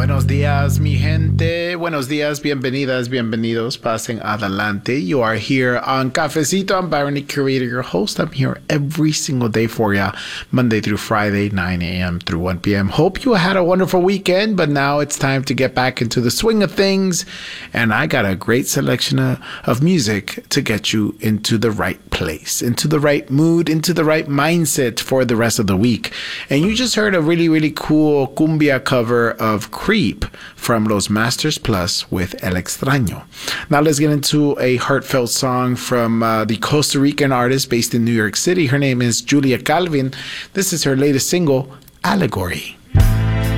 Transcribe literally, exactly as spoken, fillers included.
Buenos días, mi gente. Buenos días, bienvenidas, bienvenidos. Pasen adelante. You are here on Cafecito. I'm Byron, the curator, your host. I'm here every single day for you, Monday through Friday, nine a.m. through one p.m. Hope you had a wonderful weekend, but now it's time to get back into the swing of things. And I got a great selection of, of music to get you into the right place, into the right mood, into the right mindset for the rest of the week. And you just heard a really, really cool cumbia cover of Creep from Los Masters Plus with El Extraño. Now let's get into a heartfelt song from uh, the Costa Rican artist based in New York City. Her name is Julia Calvin. This is her latest single, Allegory.